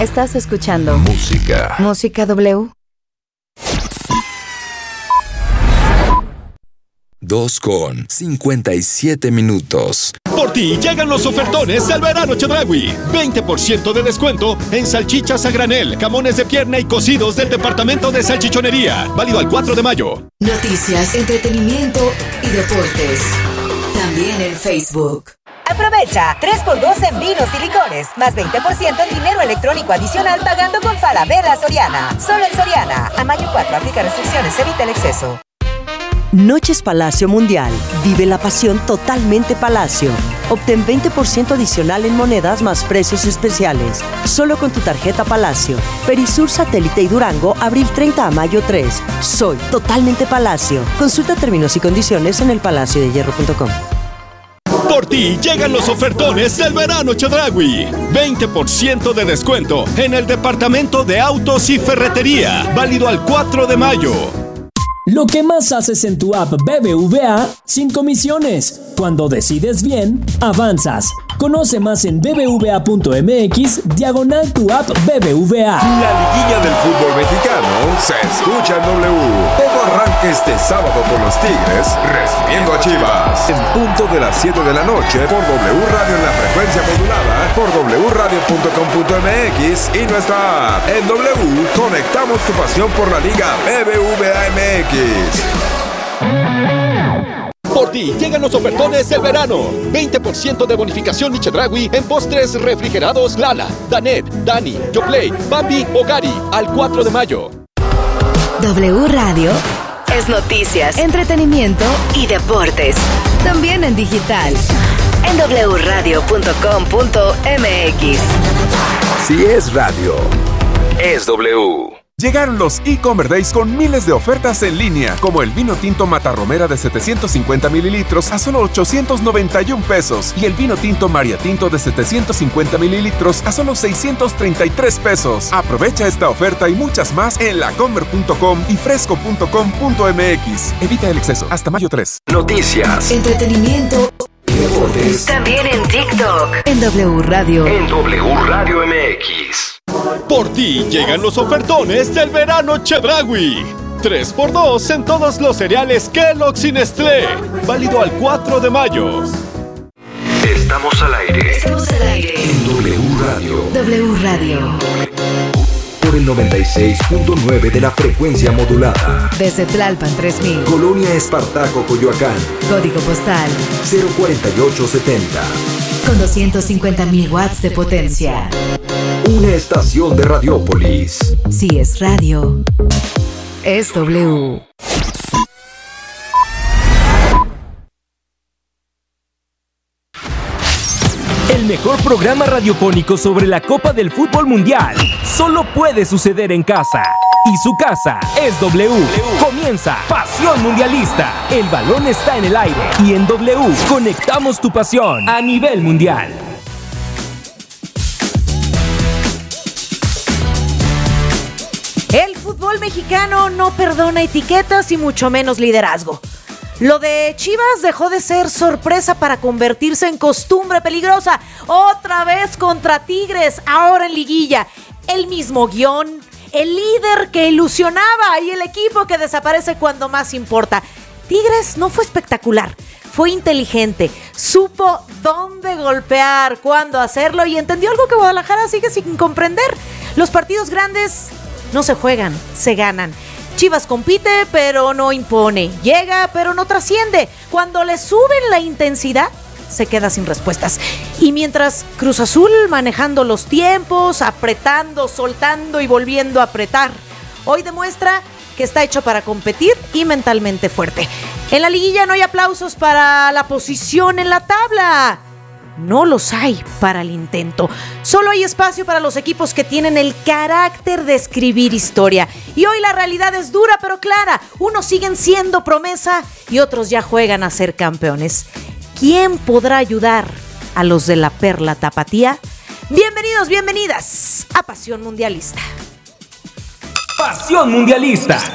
Estás escuchando Música W. 2:57. Por ti llegan los ofertones del verano Chedraui. 20% de descuento en salchichas a granel, jamones de pierna y cocidos del departamento de salchichonería. Válido al 4 de mayo. Noticias, entretenimiento y deportes. También en Facebook. Aprovecha 3x2 en vinos y licores, más 20% en dinero electrónico adicional pagando con Falabella Soriana. Solo en Soriana. A mayo 4, aplica restricciones, evita el exceso. Noches Palacio Mundial. Vive la pasión totalmente Palacio. Obtén 20% adicional en monedas más precios especiales. Solo con tu tarjeta Palacio. Perisur, Satélite y Durango, abril 30 a mayo 3. Soy totalmente Palacio. Consulta términos y condiciones en elpalaciodehierro.com. Por ti llegan los ofertones del verano Chedraui. 20% de descuento en el departamento de autos y ferretería. Válido al 4 de mayo. Lo que más haces en tu app BBVA sin comisiones. Cuando decides bien, avanzas. Conoce más en bbva.mx/tu app BBVA. La liguilla del fútbol mexicano se escucha en W. Todo arranca este sábado con los Tigres recibiendo a Chivas. En punto de las 7 de la noche por W Radio en la frecuencia modulada, por wradio.com.mx y nuestra app. En W conectamos tu pasión por la Liga BBVA MX. Por ti llegan los ofertones del verano. 20% de bonificación Chedraui en postres refrigerados Lala, Danet, Dani, Yoplait, Bambi o Gari al 4 de mayo. W Radio es noticias, entretenimiento y deportes. También en digital. En wradio.com.mx. Si es radio, es W. Llegaron los e-Commerce Days con miles de ofertas en línea, como el vino tinto Matarromera de 750 mililitros a solo 891 pesos y el vino tinto Maria Tinto de 750 mililitros a solo 633 pesos. Aprovecha esta oferta y muchas más en lacomer.com y fresco.com.mx. Evita el exceso. Hasta mayo 3. Noticias, Entretenimiento. deportes. También en TikTok. En W Radio. En W Radio MX. Por ti llegan los ofertones del verano Chedraui. 3x2 en todos los cereales Kellogg's y Nestlé. Válido al 4 de mayo. Estamos al aire. Estamos al aire. En W Radio. W Radio. Por el 96.9 de la frecuencia modulada. Desde Tlalpan 3000. Colonia Espartaco, Coyoacán. Código postal 04870. con 250.000 watts de potencia. Una estación de Radiópolis. Si es radio, es W. El mejor programa radiofónico sobre la Copa del Fútbol Mundial solo puede suceder en casa. Y su casa es W. Comienza Pasión Mundialista. El balón está en el aire. Y en W conectamos tu pasión a nivel mundial. El fútbol mexicano no perdona etiquetas y mucho menos liderazgo. Lo de Chivas dejó de ser sorpresa para convertirse en costumbre peligrosa. Otra vez contra Tigres, ahora en liguilla. El mismo guión, el líder que ilusionaba y el equipo que desaparece cuando más importa. Tigres no fue espectacular, fue inteligente, supo dónde golpear, cuándo hacerlo y entendió algo que Guadalajara sigue sin comprender. Los partidos grandes no se juegan, se ganan. Chivas compite, pero no impone. Llega, pero no trasciende. Cuando le suben la intensidad, se queda sin respuestas. Y mientras Cruz Azul manejando los tiempos, apretando, soltando y volviendo a apretar, hoy demuestra que está hecho para competir y mentalmente fuerte. En la liguilla no hay aplausos para la posición en la tabla. No los hay para el intento. Solo hay espacio para los equipos que tienen el carácter de escribir historia. Y hoy la realidad es dura pero clara. Unos siguen siendo promesa y otros ya juegan a ser campeones. ¿Quién podrá ayudar a los de la Perla Tapatía? Bienvenidos, bienvenidas a Pasión Mundialista. Pasión Mundialista.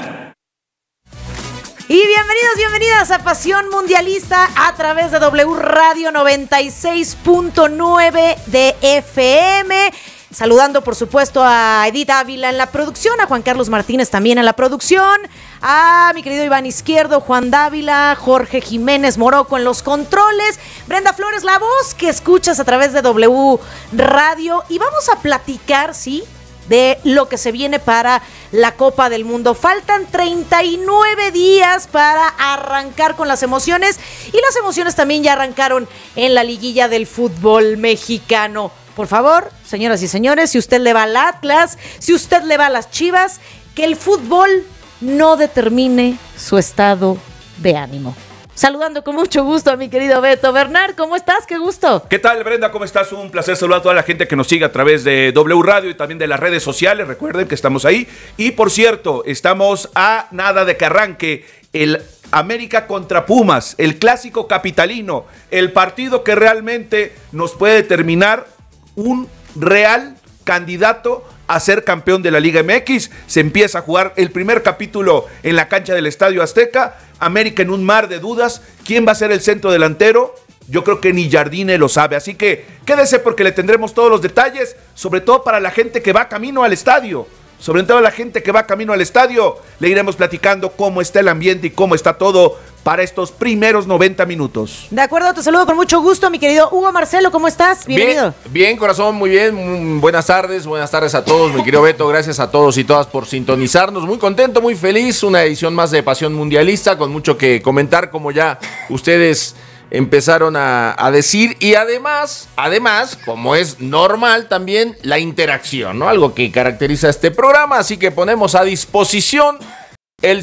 Y bienvenidos, bienvenidas a Pasión Mundialista a través de W Radio 96.9 de FM. Saludando, por supuesto, a Edith Ávila en la producción, a Juan Carlos Martínez también en la producción, a mi querido Iván Izquierdo, Juan Dávila, Jorge Jiménez Morocco en los controles, Brenda Flores, la voz que escuchas a través de W Radio. Y vamos a platicar, ¿sí?, de lo que se viene para la Copa del Mundo. Faltan 39 días para arrancar con las emociones, y las emociones también ya arrancaron en la liguilla del fútbol mexicano. Por favor, señoras y señores, si usted le va al Atlas, si usted le va a las Chivas, que el fútbol no determine su estado de ánimo. Saludando con mucho gusto a mi querido Beto. Bernard, ¿cómo estás? ¡Qué gusto! ¿Qué tal, Brenda? ¿Cómo estás? Un placer saludar a toda la gente que nos sigue a través de W Radio y también de las redes sociales. Recuerden que estamos ahí. Y, por cierto, estamos a nada de que arranque el América contra Pumas, el clásico capitalino, el partido que realmente nos puede determinar un real candidato a ser campeón de la Liga MX. Se empieza a jugar el primer capítulo en la cancha del Estadio Azteca. América en un mar de dudas. ¿Quién va a ser el centro delantero? Yo creo que ni Jardine lo sabe. Así que quédese porque le tendremos todos los detalles, sobre todo para la gente que va camino al estadio. Sobre todo a la gente que va camino al estadio, le iremos platicando cómo está el ambiente y cómo está todo para estos primeros 90 minutos. De acuerdo, te saludo con mucho gusto, mi querido Hugo Marcelo, ¿cómo estás? Bienvenido. Bien, corazón, muy bien. Buenas tardes a todos, mi querido Beto. Gracias a todos y todas por sintonizarnos. Muy contento, muy feliz. Una edición más de Pasión Mundialista, con mucho que comentar, como ya ustedes empezaron a decir, y además, como es normal también, la interacción, ¿no? Algo que caracteriza este programa, así que ponemos a disposición el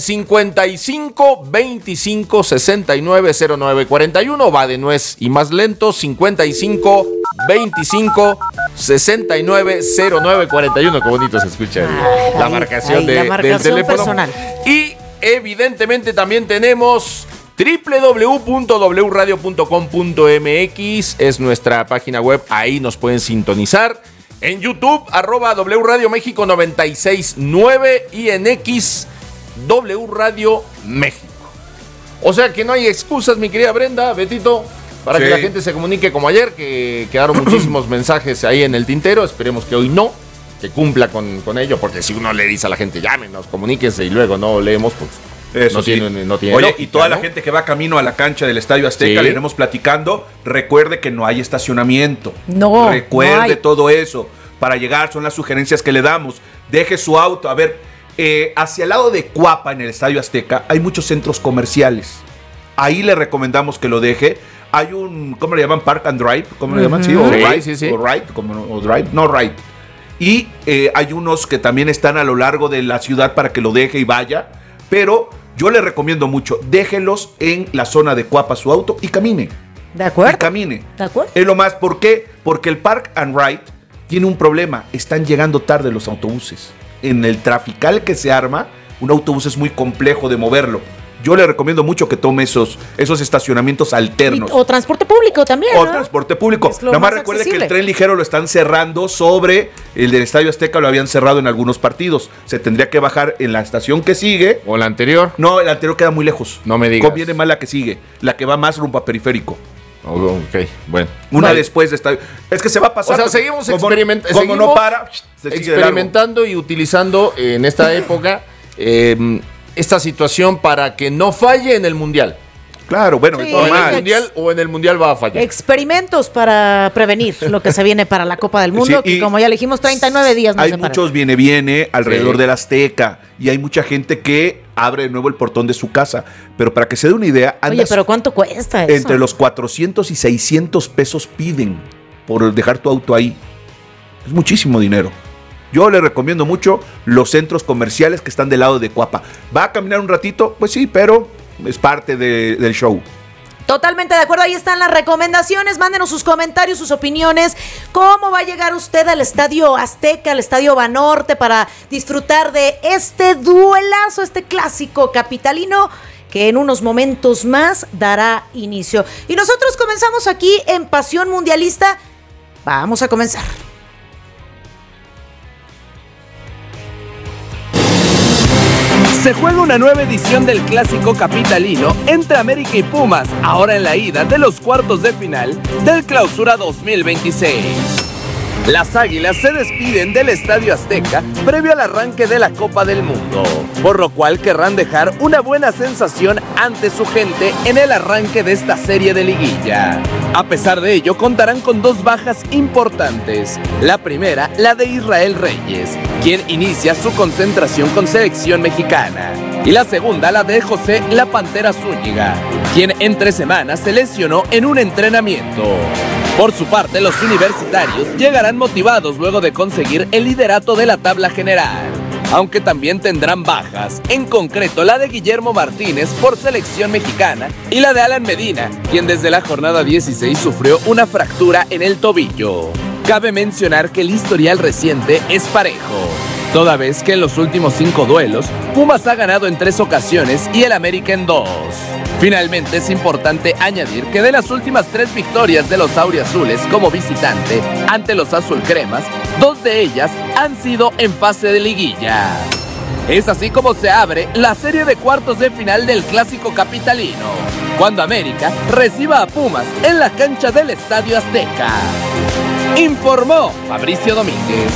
55 25 69 09 41, va de nuez y más lento, 55 25 69 09 41, qué bonito se escucha la marcación del teléfono personal. Y evidentemente también tenemos www.wradio.com.mx, es nuestra página web, ahí nos pueden sintonizar. En YouTube, @W Radio México 969, y en X, W Radio México. O sea que no hay excusas, mi querida Brenda, Betito, para que la gente se comunique como ayer, que quedaron muchísimos mensajes ahí en el tintero. Esperemos que hoy no, que cumpla con ello, porque si uno le dice a la gente, llámenos, comuníquense, y luego no leemos, pues eso no tiene Oye, lógica, y toda la gente que va camino a la cancha del Estadio Azteca, le iremos platicando. Recuerde que no hay estacionamiento. Recuerde todo eso. Para llegar son las sugerencias que le damos. Deje su auto. A ver, hacia el lado de Cuapa, en el Estadio Azteca, hay muchos centros comerciales. Ahí le recomendamos que lo deje. Hay un, ¿cómo le llaman? Park and Drive. ¿Cómo le llaman? Sí, o Ride. O Ride, o Drive. No, Ride. Y hay unos que también están a lo largo de la ciudad para que lo deje y vaya. Pero yo le recomiendo mucho, déjelos en la zona de Cuapa su auto y camine. ¿De acuerdo? Y camine. ¿De acuerdo? Es lo más, ¿por qué? Porque el Park and Ride tiene un problema, están llegando tarde los autobuses. En el trafical que se arma, un autobús es muy complejo de moverlo. Yo le recomiendo mucho que tome esos estacionamientos alternos. O transporte público también, ¿no? O transporte público. Nada más recuerde accesible. Que el tren ligero lo están cerrando sobre el del Estadio Azteca, lo habían cerrado en algunos partidos. Se tendría que bajar en la estación que sigue. ¿O la anterior? No, la anterior queda muy lejos. No me digas. Conviene más la que sigue, la que va más rumbo a Periférico. Ok, bueno. Una después de estadio. Es que se va a pasar. O sea, seguimos experimentando. Como no para, se sigue experimentando y utilizando en esta época esta situación para que no falle en el Mundial. Claro, bueno, sí, en el mundial va a fallar. Experimentos para prevenir lo que se viene para la Copa del Mundo, que como ya le dijimos, 39 días nos separan. Hay muchos viene alrededor del Azteca, y hay mucha gente que abre de nuevo el portón de su casa. Pero para que se dé una idea, oye, pero ¿cuánto cuesta eso? Entre los 400 y 600 pesos piden por dejar tu auto ahí. Es muchísimo dinero. Yo le recomiendo mucho los centros comerciales que están del lado de Cuapa. ¿Va a caminar un ratito? Pues sí, pero es parte del show. Totalmente de acuerdo, ahí están las recomendaciones. Mándenos sus comentarios, sus opiniones. ¿Cómo va a llegar usted al Estadio Azteca, al Estadio Banorte, para disfrutar de este duelazo, este clásico capitalino que en unos momentos más dará inicio? Y nosotros comenzamos aquí en Pasión Mundialista. Vamos a comenzar. Se juega una nueva edición del clásico capitalino entre América y Pumas, ahora en la ida de los cuartos de final del Clausura 2026. Las Águilas se despiden del Estadio Azteca previo al arranque de la Copa del Mundo, por lo cual querrán dejar una buena sensación ante su gente en el arranque de esta serie de liguilla. A pesar de ello, contarán con dos bajas importantes. La primera, la de Israel Reyes, quien inicia su concentración con selección mexicana. Y la segunda, la de José La Pantera Zúñiga, quien entre semanas se lesionó en un entrenamiento. Por su parte, los universitarios llegarán motivados luego de conseguir el liderato de la tabla general, aunque también tendrán bajas, en concreto la de Guillermo Martínez por selección mexicana y la de Alan Medina, quien desde la jornada 16 sufrió una fractura en el tobillo. Cabe mencionar que el historial reciente es parejo, toda vez que en los últimos 5 duelos, Pumas ha ganado en 3 ocasiones y el América en 2. Finalmente, es importante añadir que de las últimas 3 victorias de los auriazules como visitante ante los azulcremas, 2 de ellas han sido en fase de liguilla. Es así como se abre la serie de cuartos de final del Clásico Capitalino, cuando América reciba a Pumas en la cancha del Estadio Azteca. Informó Fabricio Domínguez.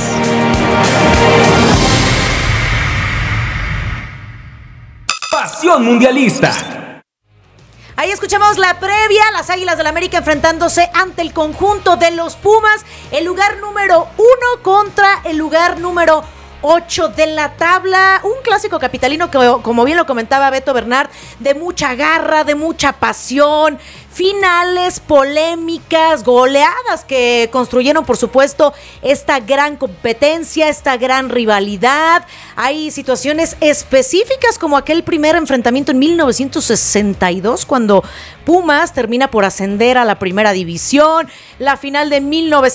Pasión Mundialista. Ahí escuchamos la previa, las Águilas del América enfrentándose ante el conjunto de los Pumas, el lugar número 1 contra el lugar número 8 de la tabla. Un clásico capitalino que, como bien lo comentaba Beto Bernard, de mucha garra, de mucha pasión, finales, polémicas, goleadas que construyeron, por supuesto, esta gran competencia, esta gran rivalidad. Hay situaciones específicas como aquel primer enfrentamiento en 1962, cuando Pumas termina por ascender a la primera división, la final de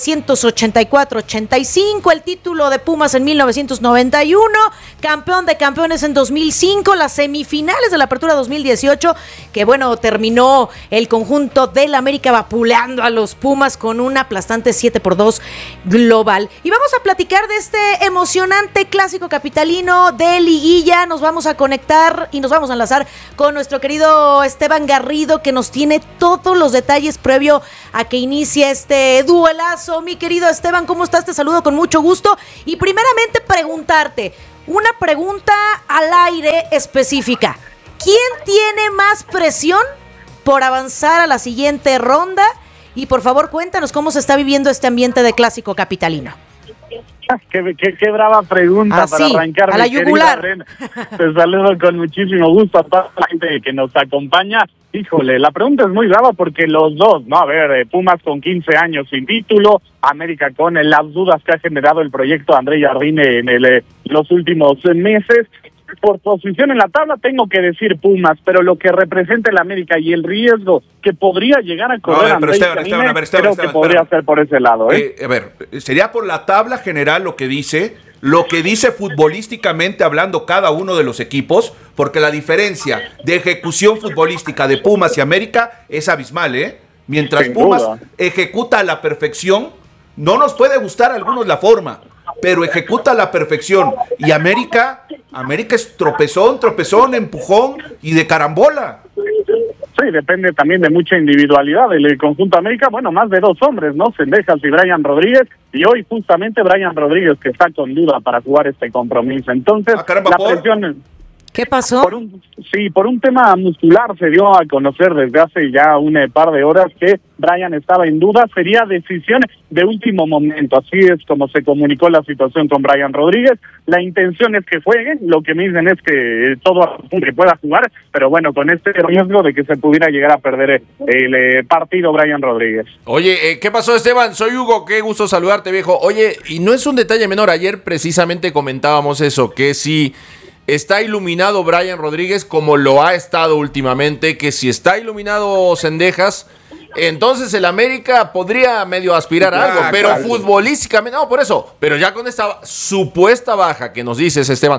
1984-85, el título de Pumas en 1991, campeón de campeones en 2005, las semifinales de la Apertura 2018, que bueno, terminó el conjunto del América vapuleando a los Pumas con un aplastante 7-2 global. Y vamos a platicar de este emocionante clásico capitalino de liguilla. Nos vamos a conectar y nos vamos a enlazar con nuestro querido Esteban Garrido, que nos tiene todos los detalles previo a que inicie este duelazo. Mi querido Esteban, ¿cómo estás? Te saludo con mucho gusto. Y primeramente preguntarte, una pregunta al aire específica. ¿Quién tiene más presión por avanzar a la siguiente ronda? Y por favor, cuéntanos cómo se está viviendo este ambiente de clásico capitalino. Qué brava pregunta para arrancar. A la yugular. Te saludo con muchísimo gusto a toda la gente que nos acompaña. Híjole, la pregunta es muy brava porque los dos, ¿no? A ver, Pumas con 15 años sin título, América con las dudas que ha generado el proyecto André Jardine en los últimos meses. Por posición en la tabla tengo que decir Pumas, pero lo que representa el América y el riesgo que podría llegar a correr André Jardine, creo que podría ser por ese lado. A ver, sería por la tabla general lo que dice futbolísticamente hablando cada uno de los equipos, porque la diferencia de ejecución futbolística de Pumas y América es abismal, ¿eh? Mientras Pumas ejecuta a la perfección, no nos puede gustar a algunos la forma, pero ejecuta a la perfección. Y América es tropezón, empujón y de carambola. Sí, depende también de mucha individualidad del conjunto América. Bueno, más de 2 hombres, ¿no? Cendejas y Brian Rodríguez. Y hoy justamente Brian Rodríguez que está con duda para jugar este compromiso. Entonces, la presión... ¿Qué pasó? Por un tema muscular se dio a conocer desde hace ya un par de horas que Brian estaba en duda. Sería decisión de último momento. Así es como se comunicó la situación con Brian Rodríguez. La intención es que juegue. Lo que me dicen es que todo que pueda jugar, pero bueno, con este riesgo de que se pudiera llegar a perder el partido Brian Rodríguez. Oye, ¿qué pasó, Esteban? Soy Hugo, qué gusto saludarte, viejo. Oye, y no es un detalle menor. Ayer precisamente comentábamos eso, que si está iluminado Brian Rodríguez como lo ha estado últimamente, que si está iluminado Cendejas, entonces el América podría medio aspirar a algo, pero futbolísticamente, no, por eso, pero ya con esta supuesta baja que nos dices, Esteban,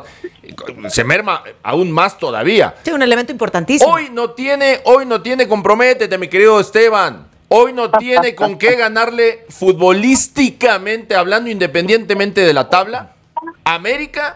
se merma aún más todavía. Sí, un elemento importantísimo. Hoy no tiene, comprométete, mi querido Esteban. Hoy no tiene con qué ganarle futbolísticamente hablando, independientemente de la tabla, América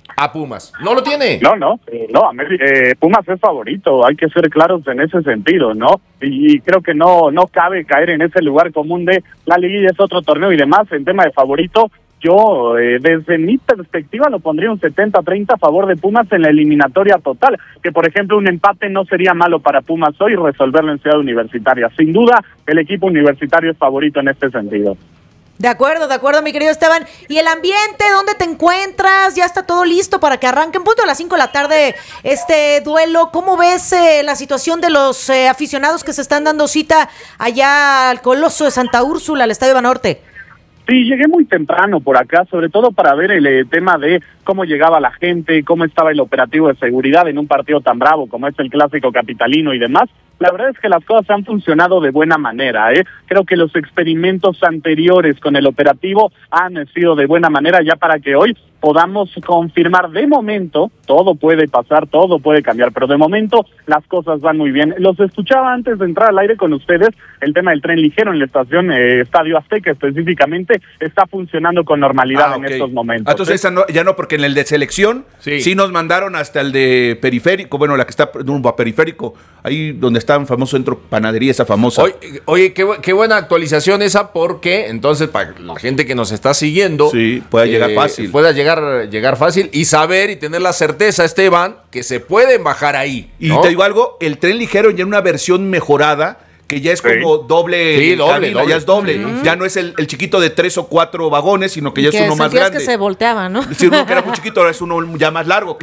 A Pumas. ¿No lo tiene? No, Pumas es favorito, hay que ser claros en ese sentido, ¿no? Y creo que no cabe caer en ese lugar común de la liguilla es otro torneo y demás. En tema de favorito, yo desde mi perspectiva lo pondría un 70-30 a favor de Pumas en la eliminatoria total, que por ejemplo un empate no sería malo para Pumas hoy resolverlo en Ciudad Universitaria. Sin duda, el equipo universitario es favorito en este sentido. De acuerdo, mi querido Esteban. ¿Y el ambiente? ¿Dónde te encuentras? ¿Ya está todo listo para que arranque en punto a las 5 de la tarde este duelo? ¿Cómo ves la situación de los aficionados que se están dando cita allá al Coloso de Santa Úrsula, al Estadio Banorte? Sí, llegué muy temprano por acá, sobre todo para ver el tema de cómo llegaba la gente, cómo estaba el operativo de seguridad en un partido tan bravo como es el Clásico Capitalino y demás. La verdad es que las cosas han funcionado de buena manera, ¿eh? Creo que los experimentos anteriores con el operativo han sido de buena manera ya para que hoy podamos confirmar de momento, todo puede pasar, todo puede cambiar, pero de momento las cosas van muy bien. Los escuchaba antes de entrar al aire con ustedes, el tema del tren ligero en la estación Estadio Azteca específicamente está funcionando con normalidad en estos momentos. Entonces esa no, ya no, porque en el de selección sí nos mandaron hasta el de periférico, bueno, la que está rumbo a periférico, ahí donde está un famoso centro panadería, esa famosa. Oye, qué buena actualización esa, porque entonces para la gente que nos está siguiendo pueda llegar fácil. Pueda llegar fácil y saber y tener la certeza, Esteban, que se pueden bajar ahí, ¿no? Y te digo algo, el tren ligero ya en una versión mejorada, que ya es como doble, cabina, ya es doble. Ya no es el chiquito de 3 o 4 vagones, sino que ya es uno más grande. Que se volteaba, ¿no? Si uno que era muy chiquito, ahora es uno ya más largo.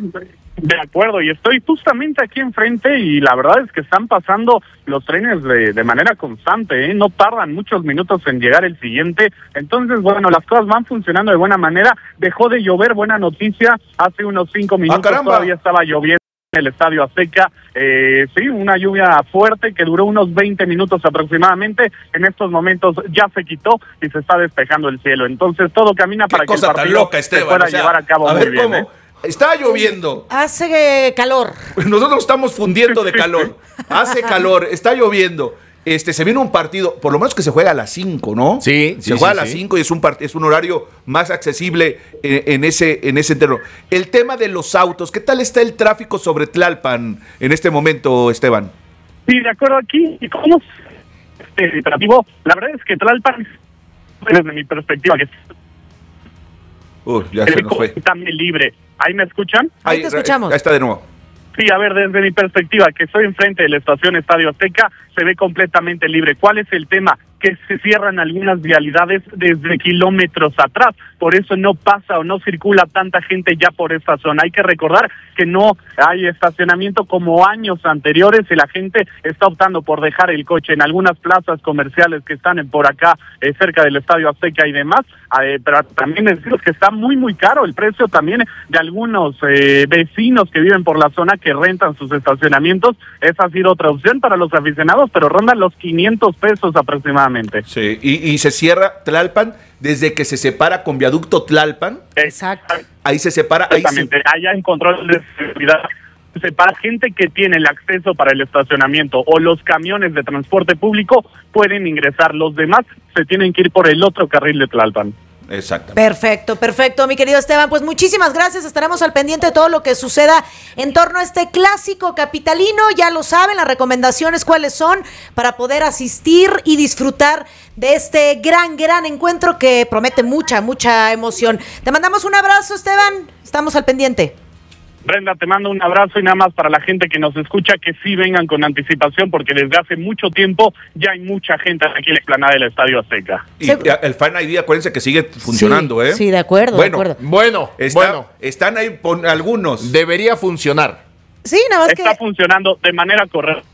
De acuerdo, y estoy justamente aquí enfrente y la verdad es que están pasando los trenes de manera constante, ¿eh? No tardan muchos minutos en llegar el siguiente. Entonces, bueno, las cosas van funcionando de buena manera. Dejó de llover, buena noticia, hace unos 5 minutos todavía estaba lloviendo en el Estadio Azteca. Sí, una lluvia fuerte que duró unos 20 minutos aproximadamente. En estos momentos ya se quitó y se está despejando el cielo. Entonces todo camina para que el partido se pueda llevar a cabo muy bien, ¿eh? Está lloviendo. Hace calor. Nosotros estamos fundiendo de calor. Hace calor, está lloviendo. Se viene un partido, por lo menos que se juega a las 5, ¿no? Sí. Se juega a las 5 y es un horario más accesible en ese terreno. El tema de los autos, ¿qué tal está el tráfico sobre Tlalpan en este momento, Esteban? Sí, de acuerdo aquí. ¿Y cómo el operativo? La verdad es que Tlalpan, desde mi perspectiva, que ya se nos fue. También libre. ¿Ahí me escuchan? Ahí te escuchamos. Ahí está de nuevo. Sí, a ver, desde mi perspectiva, que estoy enfrente de la estación Estadio Azteca, se ve completamente libre. ¿Cuál es el tema? Que se cierran algunas vialidades desde kilómetros atrás, por eso no pasa o no circula tanta gente ya por esta zona. Hay que recordar que no hay estacionamiento como años anteriores y la gente está optando por dejar el coche en algunas plazas comerciales que están por acá cerca del Estadio Azteca y demás, pero también decimos que está muy muy caro el precio también de algunos vecinos que viven por la zona que rentan sus estacionamientos. Esa ha sido otra opción para los aficionados, pero rondan los 500 pesos aproximadamente. Sí, y se cierra Tlalpan desde que se separa con Viaducto Tlalpan. Exacto. Ahí se separa. Exactamente, allá en control de seguridad. Para gente que tiene el acceso para el estacionamiento o los camiones de transporte público pueden ingresar. Los demás se tienen que ir por el otro carril de Tlalpan. Exacto. Perfecto, mi querido Esteban. Pues muchísimas gracias. Estaremos al pendiente de todo lo que suceda en torno a este clásico capitalino. Ya lo saben, las recomendaciones cuáles son para poder asistir y disfrutar de este gran encuentro que promete mucha emoción. Te mandamos un abrazo, Esteban. Estamos al pendiente. Brenda, te mando un abrazo y nada más para la gente que nos escucha que sí vengan con anticipación porque desde hace mucho tiempo ya hay mucha gente aquí en la explanada del Estadio Azteca. Y el Fan ID, acuérdense que sigue funcionando, sí, Sí, de acuerdo. Bueno. Están ahí algunos. Debería funcionar. Sí, nada más está funcionando de manera correcta.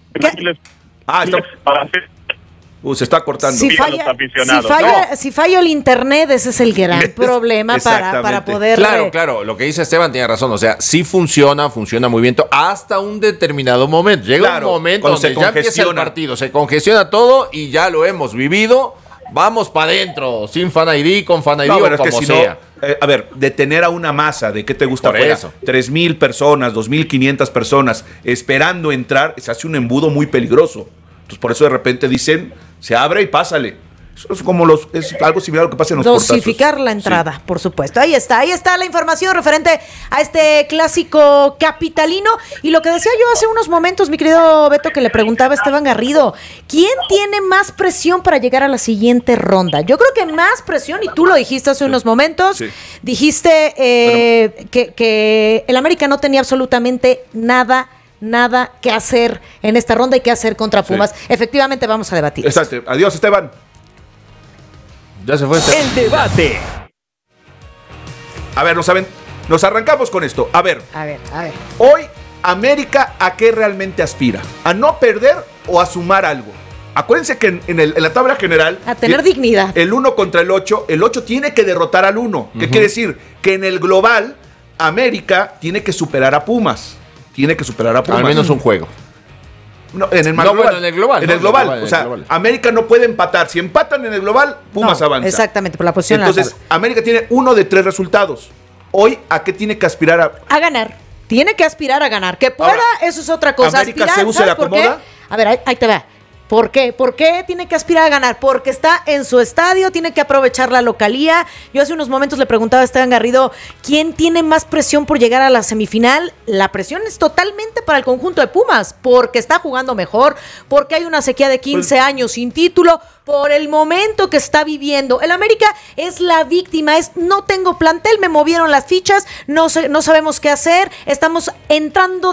Se está cortando. Si falla el internet, ese es el gran problema para poder... Claro, lo que dice Esteban tiene razón, o sea, sí funciona muy bien, hasta un determinado momento. Llega un momento donde ya empieza el partido, se congestiona todo y ya lo hemos vivido, vamos para adentro, sin Fan ID, con Fan ID o como sea. A ver, detener a una masa de, ¿qué te gusta? Por eso. 3,000 personas, 2,500 personas esperando entrar, se hace un embudo muy peligroso. Entonces, por eso de repente dicen, se abre y pásale. Es como es algo similar a lo que pasa en los dosificar portazos. la entrada, por supuesto. Ahí está la información referente a este clásico capitalino. Y lo que decía yo hace unos momentos, mi querido Beto, que le preguntaba a Esteban Garrido, ¿quién tiene más presión para llegar a la siguiente ronda? Yo creo que más presión, y tú lo dijiste hace unos momentos, dijiste que el América no tenía absolutamente nada que hacer en esta ronda y qué hacer contra Pumas. Efectivamente, vamos a debatir. Exacto. Adiós, Esteban. Ya se fue El debate. A ver, nos arrancamos con esto. A ver. Hoy, América, ¿a qué realmente aspira? ¿A no perder o a sumar algo? Acuérdense que en la tabla general... A tener dignidad. El 1 contra el 8 tiene que derrotar al 1. ¿Qué quiere decir? Que en el global, América tiene que superar a Pumas. Al menos un juego. No, en el global. En el global. O sea, América no puede empatar. Si empatan en el global, Pumas avanza. Exactamente, por la posición. Entonces, América tiene 1 de 3 resultados. Hoy, ¿a qué tiene que aspirar? A ganar. Tiene que aspirar a ganar. Que pueda, eso es otra cosa. ¿América se le acomoda? A ver, ahí te va. ¿Por qué? ¿Por qué tiene que aspirar a ganar? Porque está en su estadio, tiene que aprovechar la localía. Yo hace unos momentos le preguntaba a Esteban Garrido, ¿quién tiene más presión por llegar a la semifinal? La presión es totalmente para el conjunto de Pumas, porque está jugando mejor, porque hay una sequía de 15 años sin título, por el momento que está viviendo. El América es la víctima, no tengo plantel, me movieron las fichas, no sabemos qué hacer, estamos entrando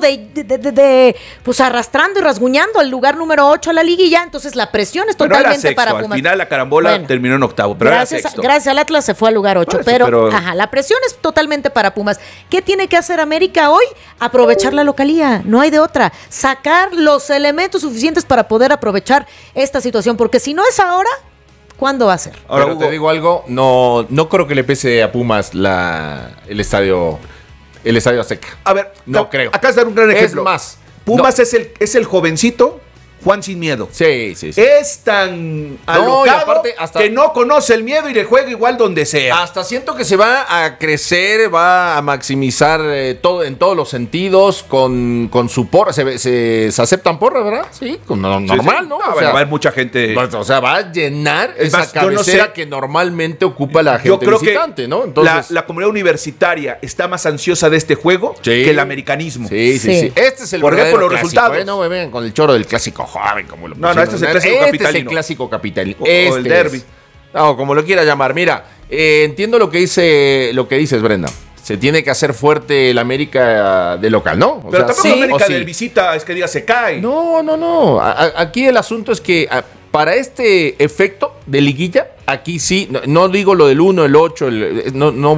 pues arrastrando y rasguñando al lugar número 8 a la liguilla, entonces la presión es totalmente para Pumas. Al final la carambola terminó en octavo, pero gracias al Atlas se fue al lugar 8, pero la presión es totalmente para Pumas. ¿Qué tiene que hacer América hoy? Aprovechar la localía, no hay de otra, sacar los elementos suficientes para poder aprovechar esta situación, porque si no es ahora, ¿cuándo va a ser? Ahora, Hugo, te digo algo, no creo que le pese a Pumas el estadio Azteca. A ver, no creo. Acá es dar un gran ejemplo. Es más, Pumas es el jovencito Juan sin miedo. Sí. Es tan alocado que no conoce el miedo y le juega igual donde sea. Hasta siento que se va a crecer, va a maximizar todo en todos los sentidos con su porra. Se aceptan porras, ¿verdad? Sí, normal, ¿no? Va a haber mucha gente. O sea, va a llenar esa cabecera que normalmente ocupa la gente visitante, ¿no? Entonces, la comunidad universitaria está más ansiosa de este juego que el americanismo. Sí. Este es el por los resultados. No me vengan con el choro del clásico joven, como lo pusieron. No, este es el clásico capitalino. Este es el clásico capitalino. O el derbi. No, como lo quiera llamar. Mira, entiendo lo que dices, Brenda. Se tiene que hacer fuerte el América de local, ¿no? Pero tampoco América de visita es que diga se cae. No. Aquí el asunto es que para este efecto de liguilla, aquí sí, no digo lo del 1, el 8, no